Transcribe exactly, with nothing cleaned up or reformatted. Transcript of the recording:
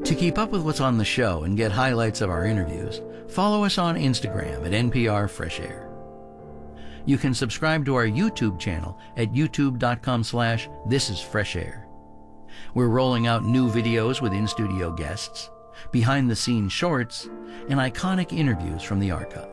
To keep up with what's on the show and get highlights of our interviews, follow us on Instagram at N P R Fresh Air. You can subscribe to our YouTube channel at youtube.com slash This Is Fresh Air. We're rolling out new videos with in-studio guests, behind-the-scenes shorts, and iconic interviews from the archive.